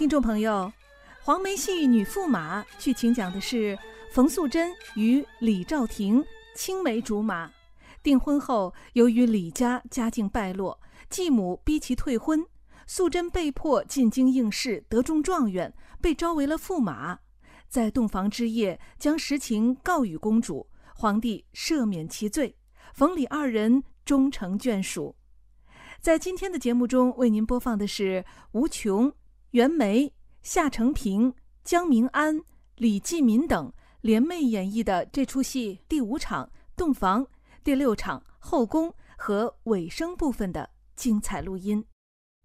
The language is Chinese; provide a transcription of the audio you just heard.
听众朋友，黄梅戏女驸马剧情讲的是冯素贞与李兆廷青梅竹马，订婚后由于李家家境败落，继母逼其退婚，素贞被迫进京应试，得中状元，被招为了驸马。在洞房之夜，将实情告与公主，皇帝赦免其罪，冯李二人终成眷属。在今天的节目中，为您播放的是吴琼、袁枚、夏承平、江明安、李继民等联袂演绎的这出戏第5场洞房、第6场后宫和尾声部分的精彩录音。